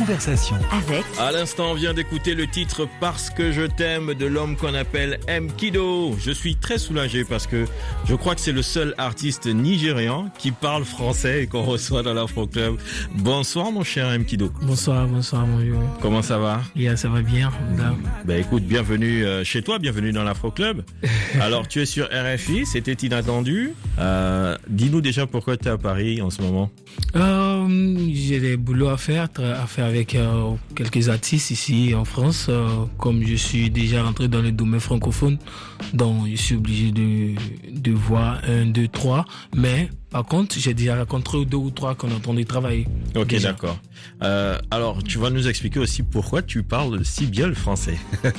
conversation. Avec. À l'instant, on vient d'écouter le titre Parce que je t'aime de l'homme qu'on appelle M. Kido. Je suis très soulagé parce que je crois que c'est le seul artiste nigérian qui parle français et qu'on reçoit dans l'Afro Club. Bonsoir mon cher M. Kido. Bonsoir mon vieux. Comment ça va? Yeah, ça va bien. Ben écoute, bienvenue chez toi, bienvenue dans l'Afro Club. Alors tu es sur RFI, c'était inattendu. Dis-nous déjà pourquoi tu es à Paris en ce moment. J'ai des boulots à faire avec quelques artistes ici en France. Comme je suis déjà rentré dans le domaine francophone, donc je suis obligé de voir 1, 2, 3. Mais par contre, j'ai déjà rencontré 2 ou 3 qu'on est en train de travailler. Ok, déjà. d'accord. Alors, tu vas nous expliquer aussi pourquoi tu parles si bien le français.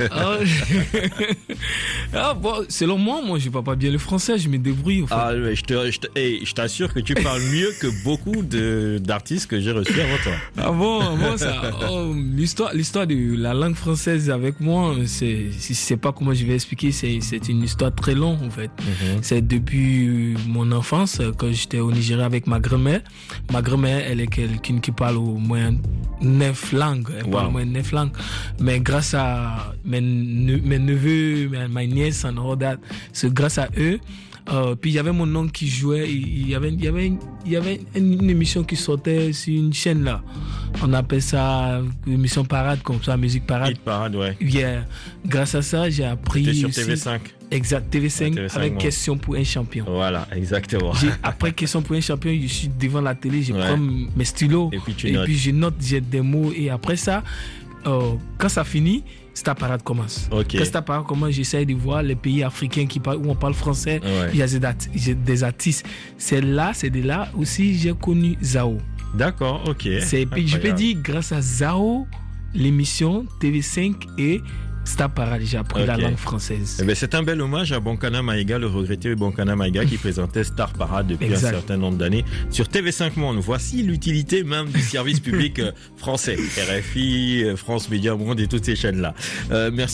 Bon, selon moi, je parle pas bien le français, je me débrouille. En fait. Ah, mais je t'assure que tu parles mieux que beaucoup d'artistes que j'ai reçus avant toi. Ah bon, ça. L'histoire de la langue française avec moi, c'est pas comment je vais expliquer, c'est une histoire très longue en fait. Mm-hmm. C'est depuis mon enfance, quand j'étais au Nigeria avec ma grand-mère. Ma grand-mère, elle est quelqu'un qui parle au moins 9 langues. Elle parle au moins 9 langues. Mais grâce à mes neveux, my niece and all that, c'est grâce à eux. Puis il y avait mon oncle qui jouait, il y avait une émission qui sortait sur une chaîne là. On appelle ça émission parade, comme ça, musique parade. Hit parade, ouais. Yeah. Grâce à ça, j'ai appris. C'était sur TV5. Exact, TV5 avec moi. Question pour un champion. Voilà, exactement. Après Question pour un champion, je suis devant la télé, je prends mes stylos et puis je note, j'ai des mots et après ça, quand ça finit, Star Parade commence. Okay. Quand Star Parade commence, j'essaie de voir les pays africains où on parle français. Ouais. Il y a des artistes. C'est de là aussi j'ai connu Zao. D'accord, ok. Puis je peux dire, grâce à Zao, l'émission TV5 et Star Parade, j'ai appris la langue française. Eh ben, c'est un bel hommage à Bonkana Maïga, le regretté Bonkana Maïga qui présentait Star Parade depuis un certain nombre d'années sur TV5 Monde. Voici l'utilité même du service public français. RFI, France Média Monde et toutes ces chaînes-là. Merci.